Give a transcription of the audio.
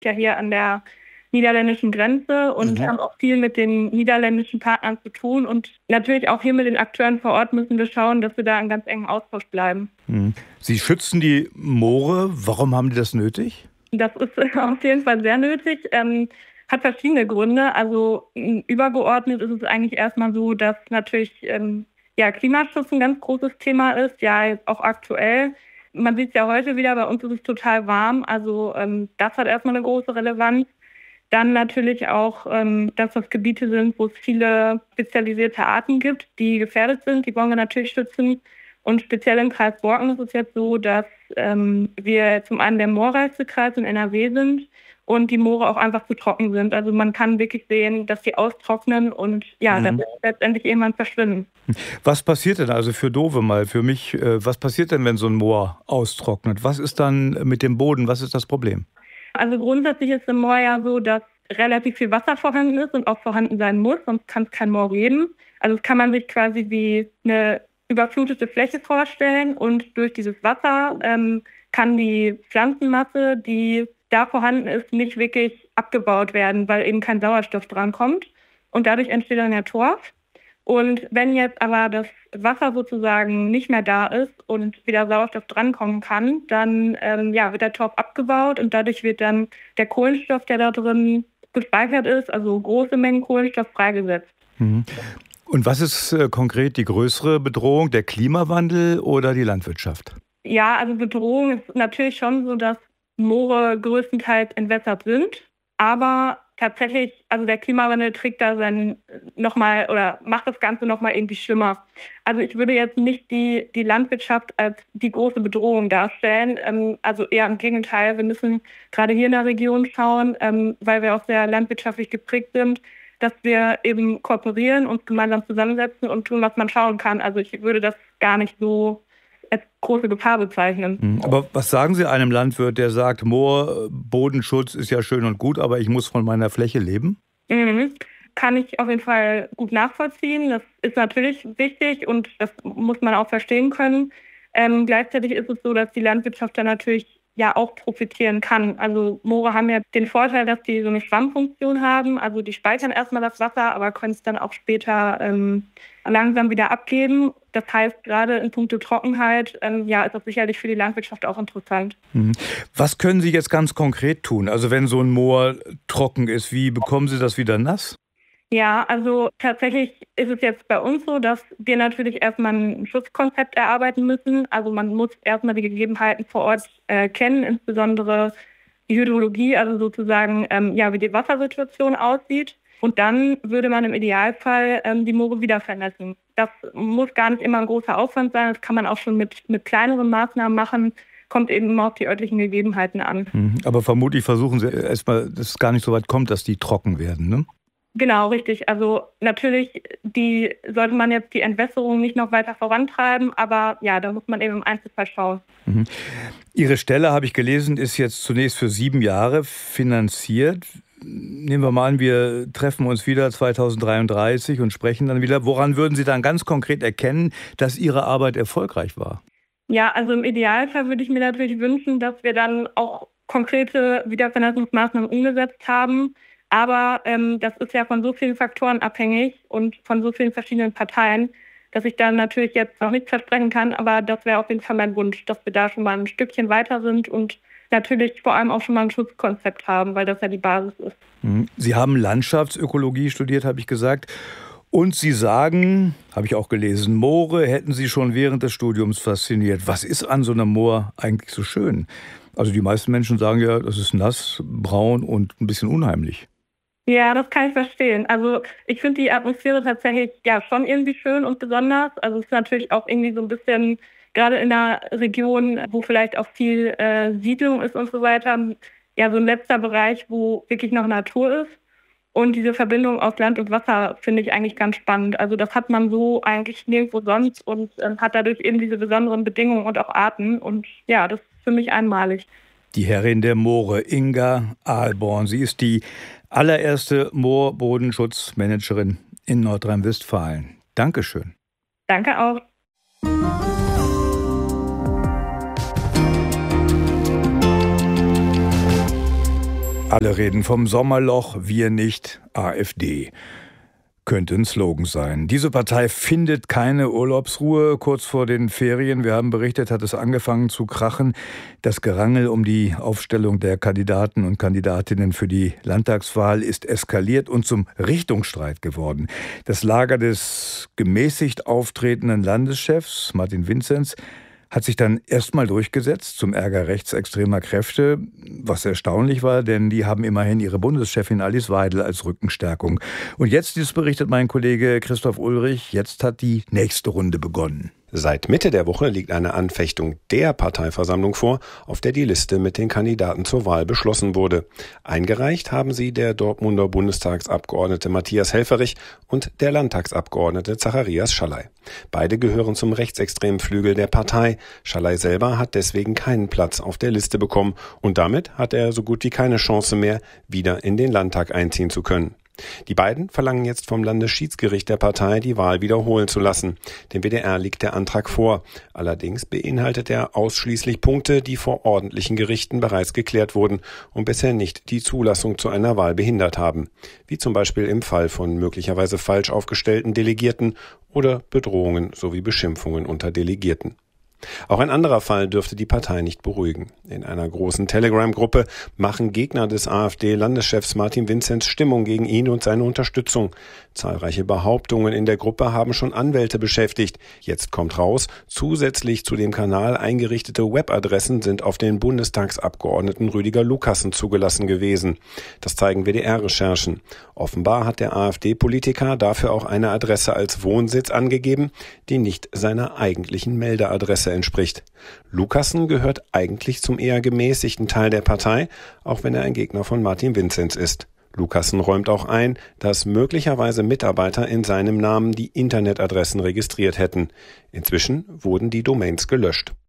ja hier an der niederländischen Grenze und haben auch viel mit den niederländischen Partnern zu tun. Und natürlich auch hier mit den Akteuren vor Ort müssen wir schauen, dass wir da in ganz engem Austausch bleiben. Sie schützen die Moore. Warum haben die das nötig? Das ist auf jeden Fall sehr nötig. Hat verschiedene Gründe. Also übergeordnet ist es eigentlich erstmal so, dass natürlich Klimaschutz ein ganz großes Thema ist, ja jetzt auch aktuell. Man sieht es ja heute wieder, bei uns ist es total warm. Also das hat erstmal eine große Relevanz. Dann natürlich auch, dass das Gebiete sind, wo es viele spezialisierte Arten gibt, die gefährdet sind. Die wollen wir natürlich schützen. Und speziell im Kreis Borken ist es jetzt so, dass wir zum einen der moorreichste Kreis in NRW sind und die Moore auch einfach zu trocken sind. Also man kann wirklich sehen, dass die austrocknen und dann letztendlich irgendwann verschwinden. Was passiert denn also für Dove mal, für mich, was passiert denn, wenn so ein Moor austrocknet? Was ist dann mit dem Boden? Was ist das Problem? Also grundsätzlich ist im Moor ja so, dass relativ viel Wasser vorhanden ist und auch vorhanden sein muss, sonst kann es kein Moor geben. Also das kann man sich quasi wie eine überflutete Fläche vorstellen und durch dieses Wasser kann die Pflanzenmasse, die da vorhanden ist, nicht wirklich abgebaut werden, weil eben kein Sauerstoff drankommt und dadurch entsteht dann der Torf. Und wenn jetzt aber das Wasser sozusagen nicht mehr da ist und wieder Sauerstoff drankommen kann, dann wird der Torf abgebaut und dadurch wird dann der Kohlenstoff, der da drin gespeichert ist, also große Mengen Kohlenstoff, freigesetzt. Und was ist konkret die größere Bedrohung, der Klimawandel oder die Landwirtschaft? Ja, also Bedrohung ist natürlich schon so, dass Moore größtenteils entwässert sind, aber tatsächlich, also der Klimawandel trägt da macht das Ganze nochmal irgendwie schlimmer. Also ich würde jetzt nicht die Landwirtschaft als die große Bedrohung darstellen. Also eher im Gegenteil, wir müssen gerade hier in der Region schauen, weil wir auch sehr landwirtschaftlich geprägt sind, dass wir eben kooperieren und gemeinsam zusammensetzen und tun, was man schauen kann. Also ich würde das gar nicht so als große Gefahr bezeichnen. Aber was sagen Sie einem Landwirt, der sagt, Bodenschutz ist ja schön und gut, aber ich muss von meiner Fläche leben? Kann ich auf jeden Fall gut nachvollziehen. Das ist natürlich wichtig und das muss man auch verstehen können. Gleichzeitig ist es so, dass die Landwirtschaft da natürlich ja auch profitieren kann. Also Moore haben ja den Vorteil, dass die so eine Schwammfunktion haben. Also die speichern erstmal das Wasser, aber können es dann auch später langsam wieder abgeben. Das heißt, gerade in puncto Trockenheit ist das sicherlich für die Landwirtschaft auch interessant. Was können Sie jetzt ganz konkret tun? Also wenn so ein Moor trocken ist, wie bekommen Sie das wieder nass? Ja, also tatsächlich ist es jetzt bei uns so, dass wir natürlich erstmal ein Schutzkonzept erarbeiten müssen. Also man muss erstmal die Gegebenheiten vor Ort kennen, insbesondere die Hydrologie, also sozusagen wie die Wassersituation aussieht. Und dann würde man im Idealfall die Moore wieder vernässen. Das muss gar nicht immer ein großer Aufwand sein, das kann man auch schon mit kleineren Maßnahmen machen. Kommt eben immer auf die örtlichen Gegebenheiten an. Aber vermutlich versuchen Sie erstmal, dass es gar nicht so weit kommt, dass die trocken werden, ne? Genau, richtig. Also natürlich sollte man jetzt die Entwässerung nicht noch weiter vorantreiben, aber ja, da muss man eben im Einzelfall schauen. Ihre Stelle, habe ich gelesen, ist jetzt zunächst für 7 Jahre finanziert. Nehmen wir mal an, wir treffen uns wieder 2033 und sprechen dann wieder. Woran würden Sie dann ganz konkret erkennen, dass Ihre Arbeit erfolgreich war? Ja, also im Idealfall würde ich mir natürlich wünschen, dass wir dann auch konkrete Wiedervernässungsmaßnahmen umgesetzt haben. Aber das ist ja von so vielen Faktoren abhängig und von so vielen verschiedenen Parteien, dass ich dann natürlich jetzt noch nichts versprechen kann. Aber das wäre auf jeden Fall mein Wunsch, dass wir da schon mal ein Stückchen weiter sind und natürlich vor allem auch schon mal ein Schutzkonzept haben, weil das ja die Basis ist. Sie haben Landschaftsökologie studiert, habe ich gesagt. Und Sie sagen, habe ich auch gelesen, Moore hätten Sie schon während des Studiums fasziniert. Was ist an so einem Moor eigentlich so schön? Also die meisten Menschen sagen ja, das ist nass, braun und ein bisschen unheimlich. Ja, das kann ich verstehen. Also ich finde die Atmosphäre tatsächlich ja schon irgendwie schön und besonders. Also es ist natürlich auch irgendwie so ein bisschen, gerade in einer Region, wo vielleicht auch viel Siedlung ist und so weiter, ja so ein letzter Bereich, wo wirklich noch Natur ist. Und diese Verbindung aus Land und Wasser finde ich eigentlich ganz spannend. Also das hat man so eigentlich nirgendwo sonst und hat dadurch eben diese besonderen Bedingungen und auch Arten. Und ja, das ist für mich einmalig. Die Herrin der Moore, Inga Ahlborn. Sie ist die allererste Moorbodenschutzmanagerin in Nordrhein-Westfalen. Dankeschön. Danke auch. Alle reden vom Sommerloch, wir nicht, AfD. Könnte ein Slogan sein. Diese Partei findet keine Urlaubsruhe. Kurz vor den Ferien, wir haben berichtet, hat es angefangen zu krachen. Das Gerangel um die Aufstellung der Kandidaten und Kandidatinnen für die Landtagswahl ist eskaliert und zum Richtungsstreit geworden. Das Lager des gemäßigt auftretenden Landeschefs, Martin Vinzenz, hat sich dann erstmal durchgesetzt zum Ärger rechtsextremer Kräfte, was erstaunlich war, denn die haben immerhin ihre Bundeschefin Alice Weidel als Rückenstärkung. Und jetzt, dies berichtet mein Kollege Christoph Ulrich, jetzt hat die nächste Runde begonnen. Seit Mitte der Woche liegt eine Anfechtung der Parteiversammlung vor, auf der die Liste mit den Kandidaten zur Wahl beschlossen wurde. Eingereicht haben sie der Dortmunder Bundestagsabgeordnete Matthias Helfferich und der Landtagsabgeordnete Zacharias Schalay. Beide gehören zum rechtsextremen Flügel der Partei. Schalay selber hat deswegen keinen Platz auf der Liste bekommen und damit hat er so gut wie keine Chance mehr, wieder in den Landtag einziehen zu können. Die beiden verlangen jetzt vom Landesschiedsgericht der Partei, die Wahl wiederholen zu lassen. Dem WDR liegt der Antrag vor. Allerdings beinhaltet er ausschließlich Punkte, die vor ordentlichen Gerichten bereits geklärt wurden und bisher nicht die Zulassung zu einer Wahl behindert haben. Wie zum Beispiel im Fall von möglicherweise falsch aufgestellten Delegierten oder Bedrohungen sowie Beschimpfungen unter Delegierten. Auch ein anderer Fall dürfte die Partei nicht beruhigen. In einer großen Telegram-Gruppe machen Gegner des AfD-Landeschefs Martin Vinzenz Stimmung gegen ihn und seine Unterstützung. Zahlreiche Behauptungen in der Gruppe haben schon Anwälte beschäftigt. Jetzt kommt raus, zusätzlich zu dem Kanal eingerichtete Webadressen sind auf den Bundestagsabgeordneten Rüdiger Lukassen zugelassen gewesen. Das zeigen WDR-Recherchen. Offenbar hat der AfD-Politiker dafür auch eine Adresse als Wohnsitz angegeben, die nicht seiner eigentlichen Meldeadresse entspricht. Lukassen gehört eigentlich zum eher gemäßigten Teil der Partei, auch wenn er ein Gegner von Martin Vinzenz ist. Lukassen räumt auch ein, dass möglicherweise Mitarbeiter in seinem Namen die Internetadressen registriert hätten. Inzwischen wurden die Domains gelöscht.